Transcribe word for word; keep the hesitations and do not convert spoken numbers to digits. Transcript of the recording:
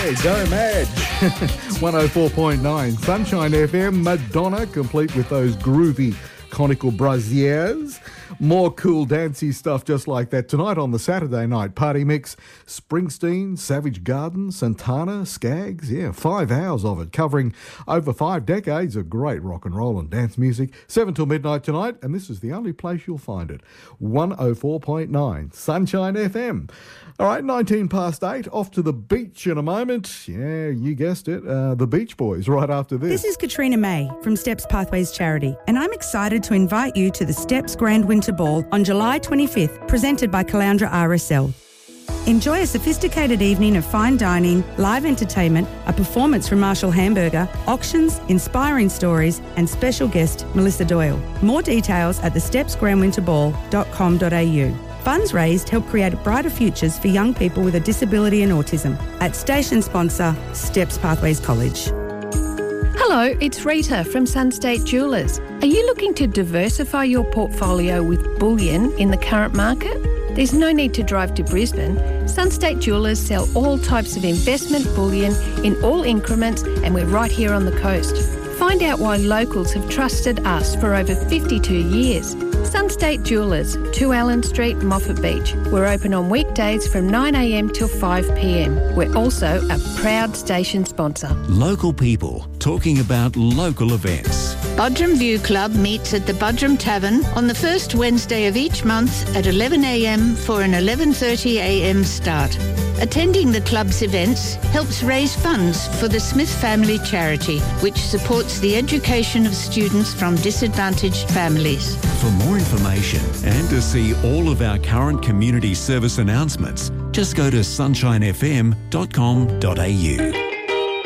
Hey, go Madge. one oh four point nine Sunshine F M. Madonna, complete with those groovy conical brassieres. More cool dancey stuff just like that tonight on the Saturday night party mix. Springsteen, Savage Garden, Santana, Skaggs, yeah, five hours of it, covering over five decades of great rock and roll and dance music. Seven till midnight tonight, and this is the only place you'll find it. one oh four point nine Sunshine F M. All right, nineteen past eight, off to the beach in a moment. Yeah, you guessed it, uh, the Beach Boys right after this. This is Katrina May from Steps Pathways Charity, and I'm excited to invite you to the Steps Grand Winter Ball on July twenty-fifth, presented by Caloundra R S L. Enjoy a sophisticated evening of fine dining, live entertainment, a performance from Marshall Hamburger, auctions, inspiring stories, and special guest Melissa Doyle. More details at the steps grand winter ball dot com dot a u. Funds raised help create brighter futures for young people with a disability and autism. At station sponsor, Steps Pathways College. Hello, it's Rita from Sunstate Jewellers. Are you looking to diversify your portfolio with bullion in the current market? There's no need to drive to Brisbane. Sunstate Jewellers sell all types of investment bullion in all increments, and we're right here on the coast. Find out why locals have trusted us for over fifty-two years. Sunstate Jewellers, two Allen Street, Moffat Beach. We're open on weekdays from nine a m till five p m. We're also a proud station sponsor. Local people talking about local events. Budrum View Club meets at the Budrum Tavern on the first Wednesday of each month at eleven a m for an eleven thirty a m start. Attending the club's events helps raise funds for the Smith Family Charity, which supports the education of students from disadvantaged families. For more information and to see all of our current community service announcements, just go to sunshine f m dot com dot a u.